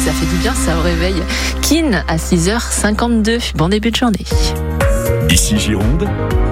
ça fait du bien, ça au réveil. Keane à 6h52. Bon début de journée. Ici Gironde.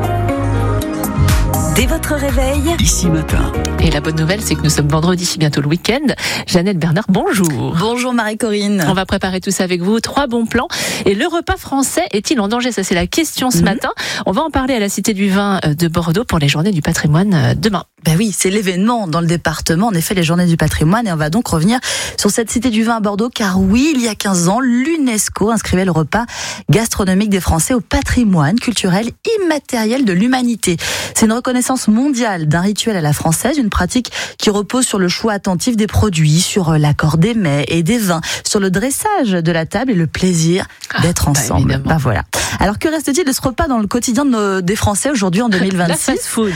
Dès votre réveil, Ici Matin. Et la bonne nouvelle, c'est que nous sommes vendredi, bientôt le week-end. Jeannette Bernard, bonjour. Bonjour Marie-Corinne. On va préparer tout ça avec vous. 3 bons plans. Et le repas français est-il en danger? Ça, c'est la question ce matin. On va en parler à la Cité du Vin de Bordeaux pour les Journées du Patrimoine demain. Ben oui, c'est l'événement dans le département, en effet, les Journées du Patrimoine. Et on va donc revenir sur cette Cité du Vin à Bordeaux, car oui, il y a 15 ans, l'UNESCO inscrivait le repas gastronomique des Français au patrimoine culturel immatériel de l'humanité. C'est une reconnaissance mondiale d'un rituel à la française, une pratique qui repose sur le choix attentif des produits, sur l'accord des mets et des vins, sur le dressage de la table et le plaisir d'être ensemble. Ben voilà. Alors que reste-t-il de ce repas dans le quotidien des Français aujourd'hui en 2026? La fast-food.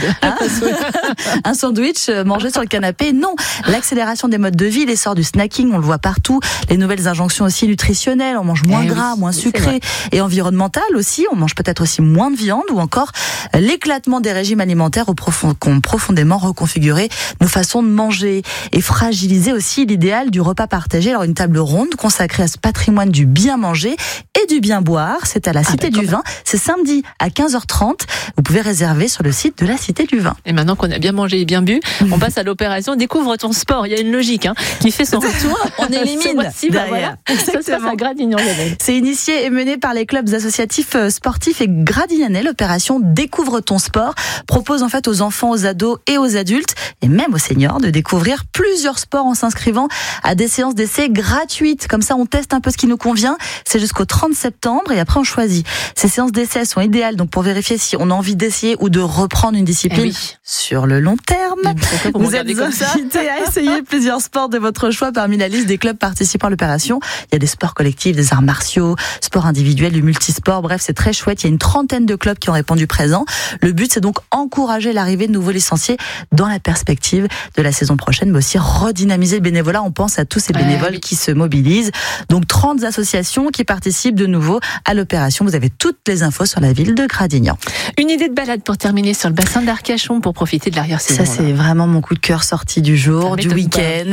Un sandwich mangé sur le canapé? Non. L'accélération des modes de vie, l'essor du snacking, on le voit partout. Les nouvelles injonctions aussi nutritionnelles, on mange moins gras, moins sucré, et environnemental aussi, on mange peut-être aussi moins de viande, ou encore l'éclatement des régimes alimentaires qui ont profondément reconfiguré nos façons de manger et fragilisé aussi l'idéal du repas partagé. Alors une table ronde consacrée à ce patrimoine du bien manger et du bien boire, c'est à la Cité du Vin, c'est samedi à 15h30. Vous pouvez réserver sur le site de la Cité du Vin. Et maintenant qu'on a bien mangé et bien bu, on passe à l'opération Découvre ton sport. Il y a une logique qui fait son retour. On élimine derrière. Ça se passe à Gradignan. C'est initié et mené par les clubs associatifs sportifs et gradignanais. L'opération Découvre ton sport propose en fait aux enfants, aux ados et aux adultes, et même aux seniors, de découvrir plusieurs sports en s'inscrivant à des séances d'essai gratuites. Comme ça, on teste un peu ce qui nous convient. C'est jusqu'au 30 septembre et après on choisit. Ces séances d'essai sont idéales donc pour vérifier si on a envie d'essayer ou de reprendre une discipline sur le long terme. Vous êtes invités à essayer plusieurs sports de votre choix parmi la liste des clubs participant à l'opération. Il y a des sports collectifs, des arts martiaux, sports individuels, du multisport. Bref, c'est très chouette. Il y a une 30aine de clubs qui ont répondu présent. Le but, c'est donc encourager l'arrivée de nouveaux licenciés dans la perspective de la saison prochaine, mais aussi redynamiser le bénévolat. On pense à tous ces bénévoles qui se mobilisent. Donc 30 associations qui participent de nouveau à l'opération. Vous avez toutes les infos sur la ville de Gradignan. Une idée de balade pour terminer sur le bassin d'Arcachon pour profiter de l'arrière-saison. Ça, c'est vraiment mon coup de cœur sorti du jour, du week-end.